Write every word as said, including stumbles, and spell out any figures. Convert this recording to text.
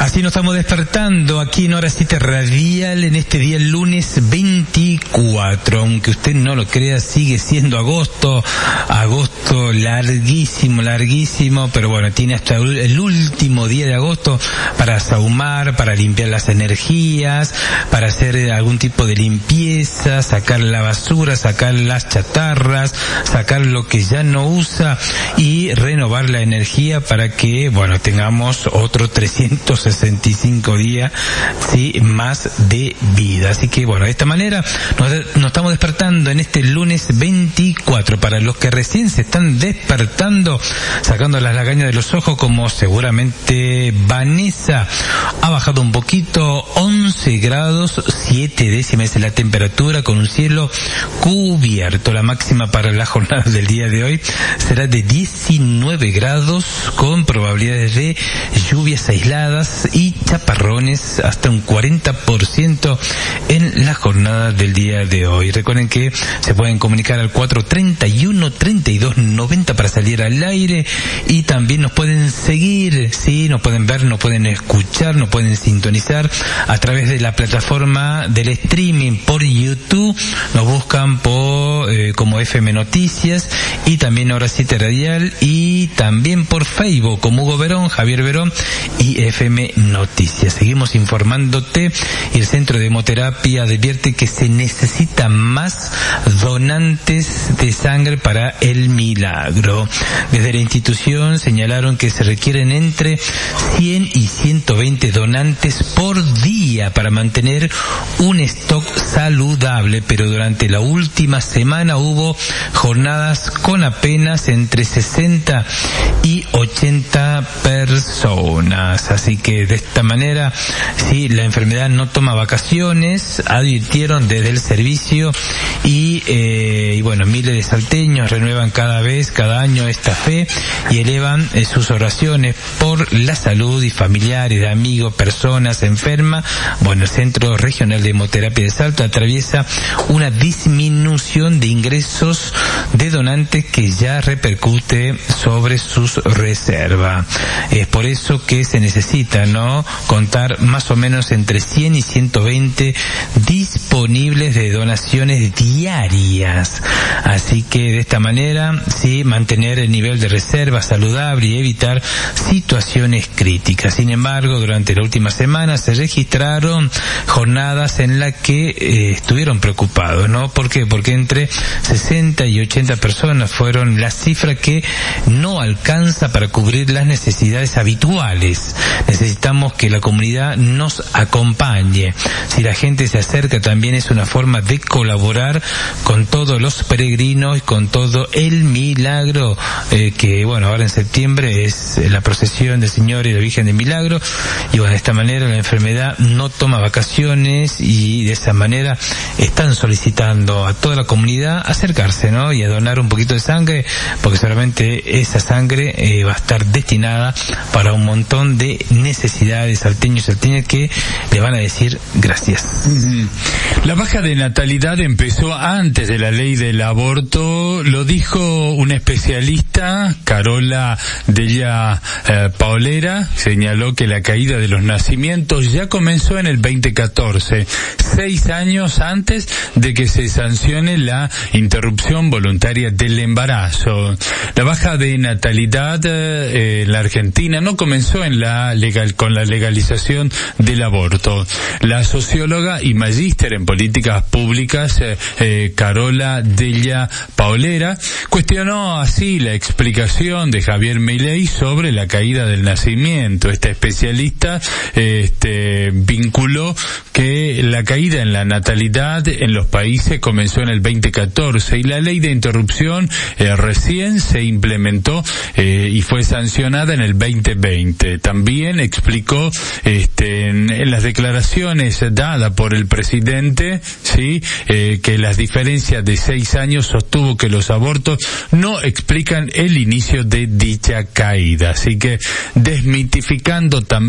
Así nos estamos despertando aquí en Hora siete Radial en este día lunes veinticuatro. Aunque usted no lo crea, sigue siendo agosto. Agosto larguísimo, larguísimo. Pero bueno, tiene hasta el último día de agosto para sahumar, para limpiar las energías, para hacer algún tipo de limpieza, sacar la basura, sacar las chatarras, sacar lo que ya no usa y renovar la energía para que, bueno, tengamos otro trescientos sesenta y cinco días, sí, más de vida. Así que, bueno, de esta manera nos, nos estamos despertando en este lunes veinticuatro. Para los que recién se están despertando, sacando las lagañas de los ojos, como seguramente Vanessa, ha bajado un poquito, once grados, siete décimas de la temperatura, con un cielo cubierto. La máxima para la jornada del día de hoy será de diecinueve grados, con probabilidades de lluvias aisladas y chaparrones hasta un cuarenta por ciento en la jornada del día de hoy. Recuerden que se pueden comunicar al cuatro treinta y uno, treinta y dos noventa para salir al aire, y también nos pueden seguir, sí, nos pueden ver, nos pueden escuchar, nos pueden sintonizar a través de la plataforma del streaming por YouTube. Nos buscan por eh, como F M Noticias, y también Hora siete Radial, y también por Facebook como Hugo Verón, Javier Verón y F M Noticias. Seguimos informándote, y el Centro de Hemoterapia advierte que se necesita más donantes de sangre para el milagro. Desde la institución señalaron que se requieren entre cien y ciento veinte donantes por día para mantener un stock saludable, pero durante la última semana hubo jornadas con apenas entre sesenta y ochenta personas. Así que de esta manera, si la enfermedad no toma vacaciones, advirtieron desde el servicio, y, eh, y bueno, miles de salteños renuevan cada vez, cada año esta fe, y elevan eh, sus oraciones por la salud y familiares, de amigos, personas enfermas. Bueno, el Centro Regional de Hemoterapia de Salto atraviesa una disminución de ingresos de donantes que ya repercute sobre sus reservas. Es por eso que se necesita, ¿no?, contar más o menos entre cien y ciento veinte disponibles de donaciones diarias. Así que de esta manera, sí, mantener el nivel de reserva saludable y evitar situaciones críticas. Sin embargo, durante la última semana se registraron jornadas en las que eh, estuvieron preocupados, ¿no? ¿Por qué? Porque entre sesenta y ochenta personas fueron la cifra que no alcanza para cubrir las necesidades habituales. Necesitamos que la comunidad nos acompañe. Si la gente se acerca, también es una forma de colaborar con todos los peregrinos y con todo el milagro, eh, que bueno, ahora en septiembre es la procesión del Señor y la Virgen del Milagro, y bueno, de esta manera la enfermedad no toma vacaciones, y de esa manera están solicitando a toda la comunidad acercarse, ¿no?, y a donar un poquito de sangre, porque solamente esa sangre eh, va a estar destinada para un montón de necesidades salteños y salteñas que le van a decir gracias. La baja de natalidad empezó antes de la ley del aborto, lo dijo una especialista, Carola Della eh, Paolera. Señaló que la caída de los nacimientos ya comenzó en el veinte catorce, seis años antes de que se sancione la interrupción voluntaria del embarazo. La baja de natalidad eh, en la Argentina no comenzó en la legal con la legalización del aborto. La socióloga y magíster en políticas públicas eh, eh, Carola Della Paolera cuestionó así la explicación de Javier Milei sobre la caída del nacimiento. Esta especialista este, vinculó que la caída en la natalidad en los países comenzó en el veinte catorce, y la ley de interrupción eh, recién se implementó eh, y fue sancionada en el veinte veinte. También explicó este, en, en las declaraciones dadas por el presidente, sí, eh, que las diferencias de seis años sostuvo que los abortos no explican el inicio de dicha caída. Así que desmitificando también